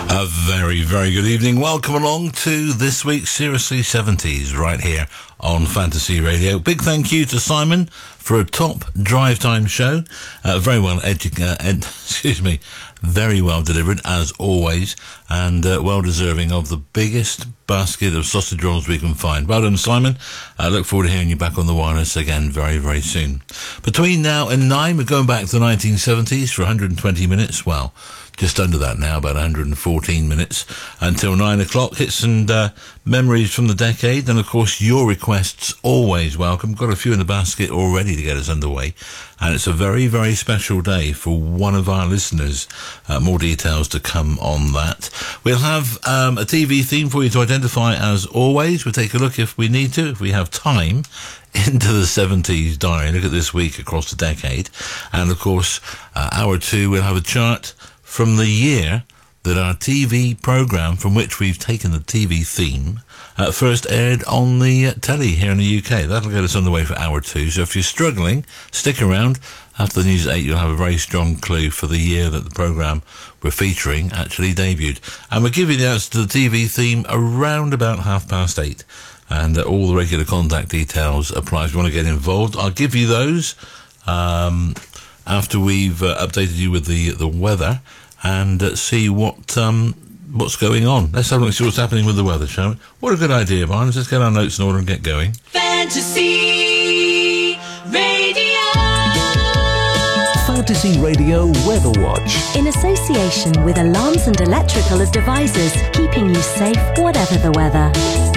A very, very good evening. Welcome along to this week's Seriously 70s right here on Fantasy Radio. Big thank you to Simon for a top drive time show. Very well very well delivered as always, and well deserving of the biggest basket of sausage rolls we can find. Well done, Simon. I look forward to hearing you back on the wireless again very, very soon. Between now and 9, we're going back to the 1970s for 120 minutes. Well, just under that now, about 114 minutes until 9 o'clock. Hits and memories from the decade, and of course your requests always welcome. Got a few in the basket already to get us underway, and it's a very, very special day for one of our listeners. More details to come on that. We'll have a TV theme for you to identify as always. We'll take a look if we need to, if we have time, into the 70s diary. Look at this week across the decade, and of course hour 2 we'll have a chart from the year that our TV programme, from which we've taken the TV theme, first aired on the telly here in the UK. That'll get us underway for hour 2. So if you're struggling, stick around. After the news at 8, you'll have a very strong clue for the year that the programme we're featuring actually debuted. And we'll give you the answer to the TV theme around about 8:30. And all the regular contact details apply if you want to get involved. I'll give you those after we've updated you with the weather, and see what's going on. Let's have a look and see what's happening with the weather, shall we? What a good idea, Barnes. Let's get our notes in order and get going. Fantasy Radio. Fantasy Radio Weather Watch. In association with Alarms and Electrical Devices, keeping you safe whatever the weather.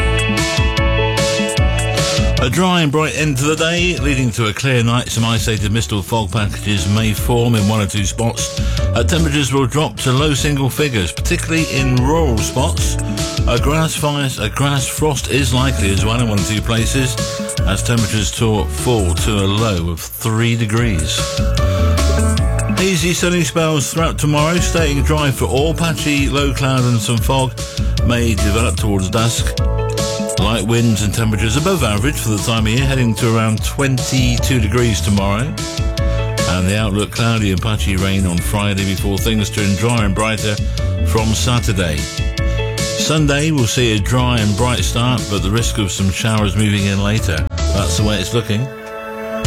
A dry and bright end to the day, leading to a clear night. Some isolated mist or fog packages may form in one or two spots. Temperatures will drop to low single figures, particularly in rural spots. A grass frost is likely as well in one or two places, as temperatures fall to a low of 3 degrees. Easy sunny spells throughout tomorrow, staying dry for all. Patchy low cloud and some fog may develop towards dusk. Light winds and temperatures above average for the time of year, heading to around 22 degrees tomorrow. And the outlook cloudy and patchy rain on Friday before things turn dry and brighter from Saturday. Sunday will see a dry and bright start, but the risk of some showers moving in later. That's the way it's looking.